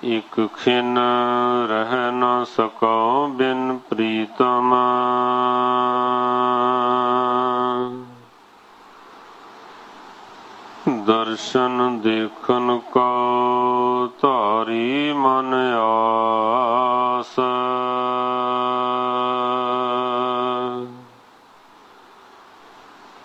ਇਕ ਖਿਨ ਰਹਿ ਨ ਸਕੋ ਬਿਨ ਪ੍ਰੀਤਮ। ਦਰਸ਼ਨ ਦੇਖਨ ਕੋ ਧਾਰੀ ਮਨ